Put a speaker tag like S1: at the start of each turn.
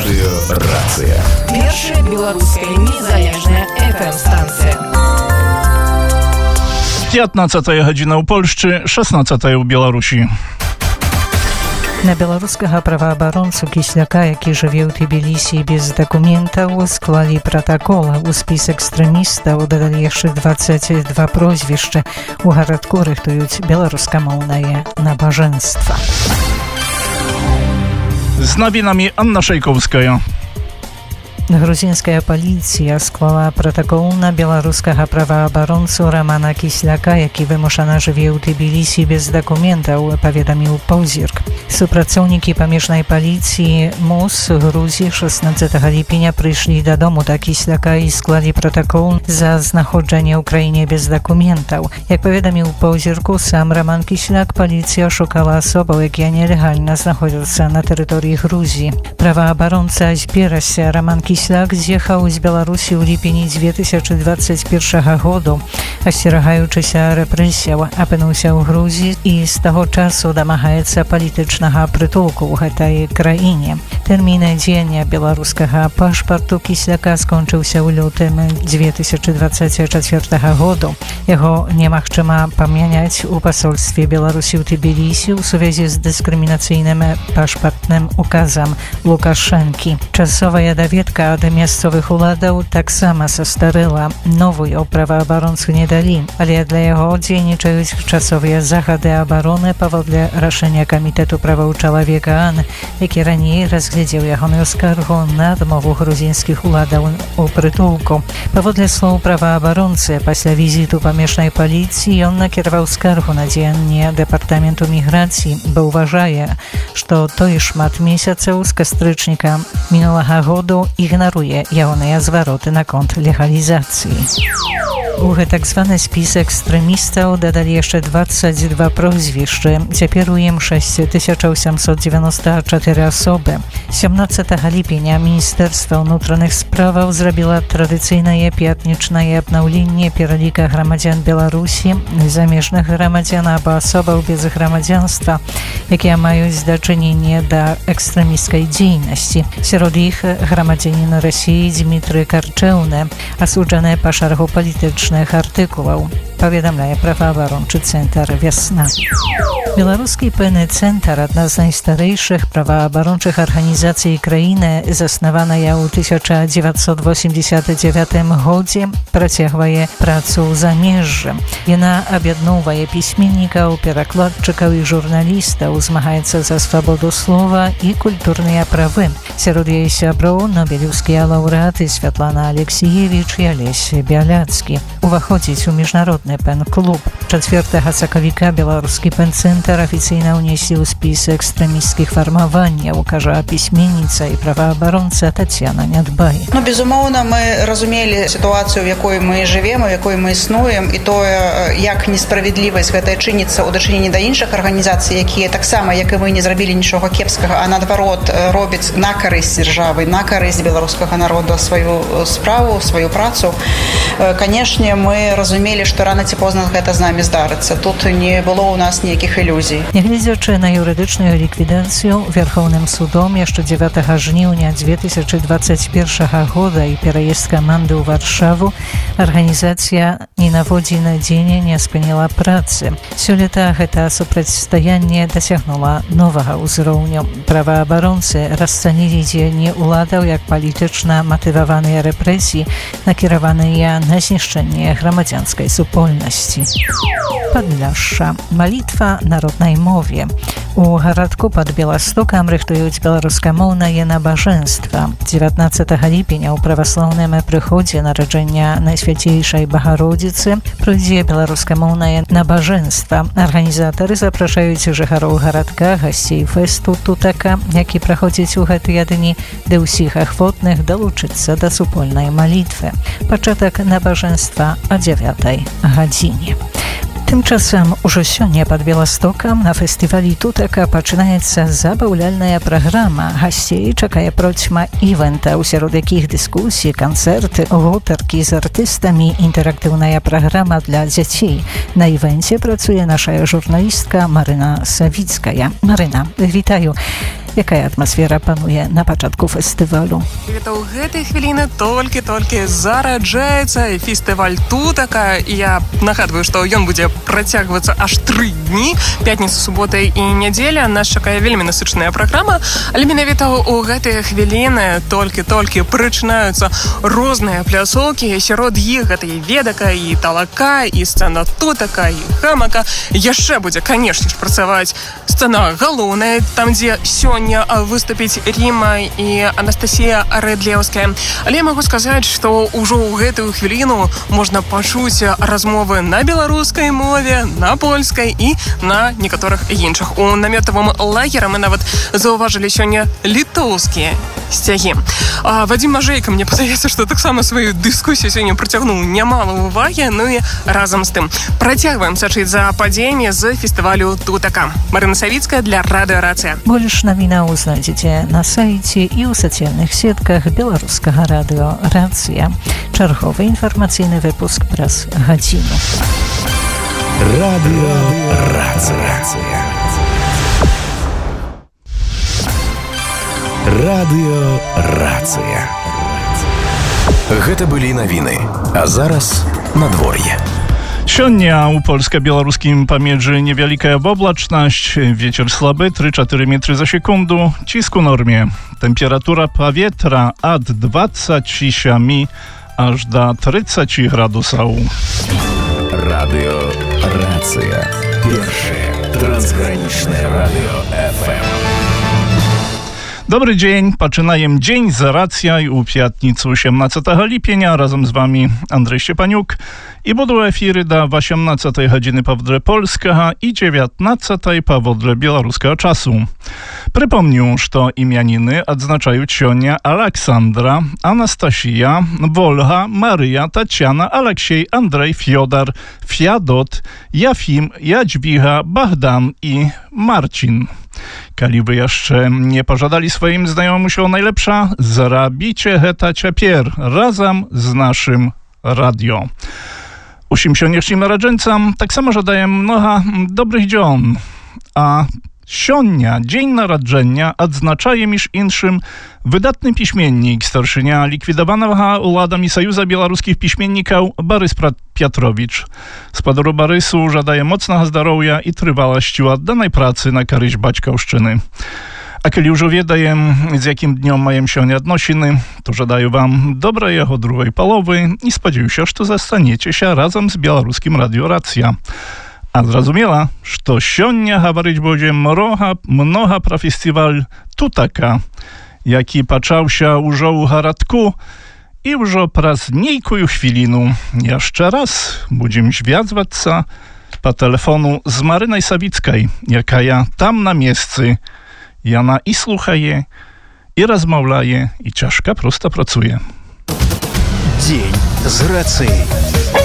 S1: Радио «Рация».
S2: Pierwsza białoruska niezależna FM-станция.
S3: 15 гадзіна ў Польшчы, 16 у Беларусі.
S4: На беларускага праваабаронцу Кісляка, які жыве ў Тбілісі без дакументаў, склалі пратакол. У спіс экстрэмістаў дадалі яшчэ 22 прозвішчы. У гарадку рыхтуюць беларускамоўнае набажэнства.
S3: З навінамі Анна Шайкоўская.
S4: Грузінская паліцыя склала пратакол на беларускага праваабаронцу Романа Кісляка, які вымушана жыве ў Тбілісі без дакументаў, паведаміў Позірк. Супрацоўнікі памежнай паліцыі МОЗ Грузіі 16 ліпеня прыйшлі дадому да Кісляка і склалі пратакол за знаходжанне ў краіне без дакументаў. Як паведаміў Позірку сам Роман Кісляк, паліцыя шукала асобаў, якія нелегальна знаходзяцца на тэрыторыі Грузіі. Праваабаронца зберася Роман Кісляк з'ехаў з Беларусі ў ліпені 2021 году, асцерагаючыся рэпрэсіяў, апынуўся ў Грузіі і з таго часу дамагаецца палітычнага прытулку ў гэтай краіне. Тэрмін дзеяння беларускага пашпарту Кісляка скончыўся ў лютым 2024 году. Яго немагчыма памяняць у пасольстве Беларусі ў Тбілісі ў сувязі з дыскрымінацыйным пашпартным указам Лукашэнкі. Часовая даведка ад мясцовых уладаў таксама састарэла. Новую праваабаронцу не далі, але для яго дзейнічаюць часовыя захады абароны паводле рашэння камітэту правоў чалавека АН, які раней разглядзеў ягоную скаргу на адмову грузінскіх уладаў у прытулку. Паводле слоў праваабаронцы, пасля візіту памежнай паліцыі ён накіраваў скаргу на дзеянне дэпартаменту міграцыі, бо ўважае, што той шмат месяцаў з кастрычніка мінулага году ігнаруе ягоныя звароты наконт легалізацыі. У так званы спіс экстрэмістаў дадалі яшчэ 22 прозвішчы. Цяпер у ім 6894 асобы. 17 ліпеня Міністэрства ўнутраных справаў зрабіла традыцыйнае пятнічнае абнаўленне пераліка грамадзян Беларусі, замежных грамадзян або асобаў без грамадзянства, якія маюць дачыненне да экстрэмісцкай дзейнасці. Сярод іх грамадзянін Расіі Дмітрый Карчэўны, асуджаны па шэрагу палітычных артыкулаў, паведамляе праваабарончы цэнтр «Вясна». Беларускі пэўны цэнтр, адна з найстарэйшых праваабарончых арганізацый краіны, заснаваная ў 1989 годзе, працягвае працу ў замежжы. Яна аб'ядноўвае пісьменнікаў, перакладчыкаў і журналістаў, змагаецца за свабоду слова і культурныя правы. Сярод яе сяброў нобелеўскія лаўрэаты Святлана Алексіевіч і Алесь Бяляцкі. Уваходзіць у міжнародны пэн-клуб. 4 сакавіка беларускі пэн-цэнтр афіцыйна ўнеслі ў спіс экстрэмісцкіх фармаванняў, кажа пісьменніца і праваабаронца Тацяна Нядбай.
S5: Безумоўна, мы разумелі сітуацыю, в якой мы жывем, у якой мы існуем, і тое, як несправядлівасць гэтая чыніцца ў дачыненні да іншых арганізацый, якія таксама, як і мы, не зрабілі нічога кепскага, а наадварот робяць на карысць дзяржавы, на карысць беларускага народа сваю справу, сваю працу. Канешне, мы разумелі, што рана ці позна гэта з намі здарыцца. Тут не было ў нас ніякіх ілюзій.
S4: Нягледзячы на юрыдычную ліквідацыю, Верховным судом яшчэ 9 жніўня 2021 года і пераезд каманды ў Варшаву, арганізацыя ні на один дзень не спыніла працы. Сёлета гэта супрацьстаянне дасягнула новага ўзроўню. Праваабаронцы расцанілі дзеянні ўладаў як палітычна матываваныя рэпрэсіі, накіраваныя на знішчэнне грамадзянскай супольнасці. Падляшша. Малітва народнай мове. У гарадку пад Беластокам рыхтуюць беларускамоўнае набажэнства. 19 ліпеня ў праваслаўным прыходзе нараджэння Найсвяцейшай Багародзіцы пройдзе беларускамоўнае набажэнства. Арганізатары запрашаюць жыхароў гарадка, гасцей фэсту тутака, які праходзіць у гэтыя дні, ды ўсіх ахвотных далучыцца да супольнай малітвы. Пачатак набажэнства о 9 гадзіне. Тымчасам ужо сёння пад Беластокам на фестывалі тутака пачынаецца забаўляльная праграма. Гасцей чакае процьма івэнтаў, сярод якіх дыскусіі, канцэрты, гутаркі з артыстамі, інтэрактыўная праграма для дзяцей. На івэнце працуе наша журналістка Марына Савіцкая. Марына, вітаю. Jaka atmosfera panuje na początku festiwalu?
S1: Это у гэтай хвіліны толькі зараджаецца фестываль Тутака. Я нагадваю, што ён будзе працягвацца аж 3 дні. Пятніца, субота і нядзеля. Нас чакае вельмі насычаная праграма. Але менавіта у гэтыя хвіліны толькі прачынаюцца розныя пляцоўкі. Сярод іх гэта і Ведака, і Талака, і сцэна Тутака, і Хамака. Яшчэ будзе, канешне ж, працаваць сцэна галоўная, там, дзе сёння выступіць Ріма і Анастасія Рэдлеўская. Але я магу сказаць, што ўжо ў гэтую хвіліну можна пачуць размовы на беларускай мове, на польскай і на некаторых іншых. У наметавым лагеры мы нават заўважылі сёння літоўскія сцягі. Вадзім Мажэйка, мне падаецца, што таксама сваю дыскусію сёння прыцягнуў нямала ўвагі, ну і разам з тым працягваем сачыць за падзеямі з фестывалю Тутака. Марына Савіцкая для Радыё Рацыя.
S4: Больш навінаў знайдзеце на сайце і ў сацыяльных сетках беларускага радыё Рацыя. Чарговы інфармацыйны выпуск праз гадзіну.
S6: Радыё Рацыя. Радыё Рацыя. Гэта былі навіны, а зараз надвор'е.
S3: Сёння у польска-беларускім памежжы невялікая воблачнасць, вецер слабы 3-4 метры за секунду, ціск у норме. Тэмпература паветра ад 27 аж да 30 градусаў.
S6: Радыё Рацыя. Першае трансгранічнае радыё FM.
S3: Dobry dzień, zaczynamy dzień z Racjaj u piatnicy 18 lipnia. Razem z wami Andrzej Szczepaniuk i będą efiry do 18 godziny powodle polskiego i 19 powodle białoruskiego czasu. Przypomnę, że imieniny odznaczają dzisiaj Aleksandra, Anastasija, Wolga, Maryja, Tatiana, Aleksiej, Andrzej, Fiodor, Fiadot, Jafim, Jadźwiga, Bogdan i Marcin. Kali wy jeszcze nie pożadali swoim znajomym się najlepsza, zrobicie heta ciapier razem z naszym radio. Usim się niechcim radzeńcam, tak samo żadaję mnoha dobrych dzion. A Сёння, dzień narodzenia, odznaczaje miż inszym wydatny piśmiennik starszynia likwidowanego uladami Sojuza Białoruskich Piśmienników Borys Piotrowicz. Z podoru Borysu żadaję mocnego zdrowia i trwałości oddanej pracy na korzyść baćkowszczyny. A kiedy już wiedaję, z jakim dniom mają się odnosiny, to żadaję wam dobrej jeho drugiej połowy i spodzieję się, że zostaniecie się razem z Białoruskim Radio Racja. A zrozumiała, że сёння говорить będzie mnoha про фестиваль Тутака, jaki paczał się już u Haradku i już przez niejką chwilinu. Jeszcze raz będziemy związać się po telefonu z Maryną Sawicką, jaka ja tam na miejscu. Jana i słuchaje, i rozmawiaje, i ciężko prosto pracuje.
S6: Dzień z Racji.